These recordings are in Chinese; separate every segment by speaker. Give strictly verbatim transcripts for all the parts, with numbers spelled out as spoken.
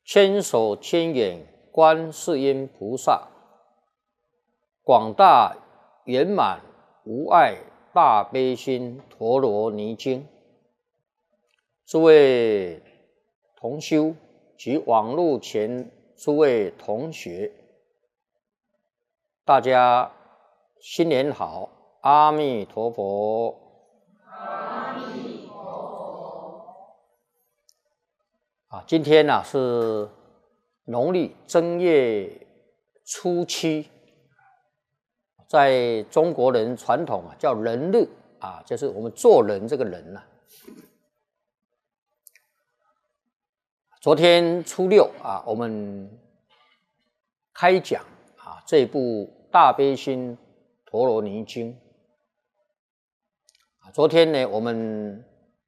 Speaker 1: 千手千眼观世音菩萨，广大圆满无碍大悲心陀罗尼经。诸位同修及网络前诸位同学，大家新年好，阿弥陀佛。
Speaker 2: 阿弥陀佛。
Speaker 1: 啊，今天呢、啊、是农历正月初七，在中国人传统啊叫人日啊，就是我们做人这个人呐、啊。昨天初六啊，我们开讲啊这部《大悲心陀罗尼经》啊。昨天呢，我们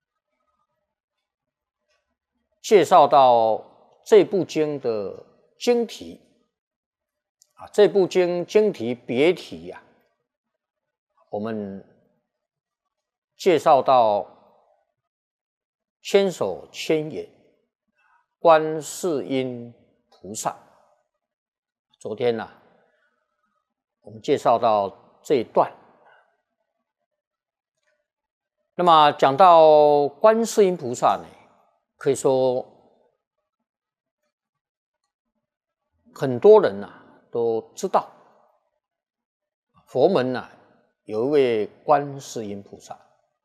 Speaker 1: 介绍到这部经的经题啊，这部经经题别题呀、啊，我们介绍到千手千眼观世音菩萨。昨天呢、啊，我们介绍到这一段。那么讲到观世音菩萨呢，可以说很多人呐、啊、都知道，佛门呐、啊、有一位观世音菩萨。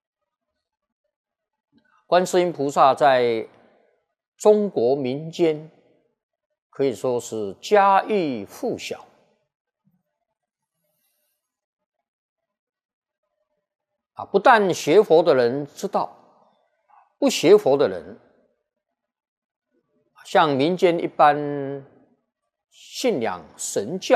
Speaker 1: 观世音菩萨在中国民间可以说是家喻户晓啊，不但学佛的人知道，不学佛的人，像民间一般信仰神教